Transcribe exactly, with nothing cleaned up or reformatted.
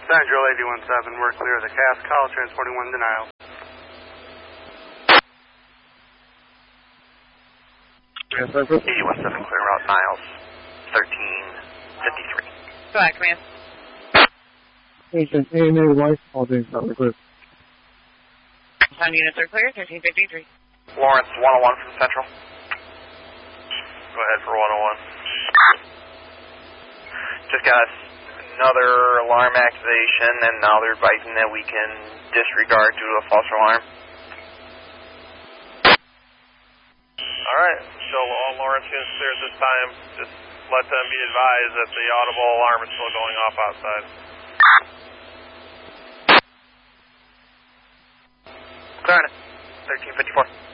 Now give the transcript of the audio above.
Central eighty-one seven, we're clear of the cast call, transporting one denial. eighty-one seven, clear route miles, thirteen fifty-three. Go ahead, command. Agent A M A White, all being covered. Clear. Some units are clear, thirteen fifty-three. Lawrence, one oh one from Central. Go ahead for one oh one. Just got another alarm activation, and now they're advising that we can disregard due to a false alarm. Alright, so all Lawrence units clear at this time. Just let them be advised that the audible alarm is still going off outside. Clear on it. thirteen fifty-four.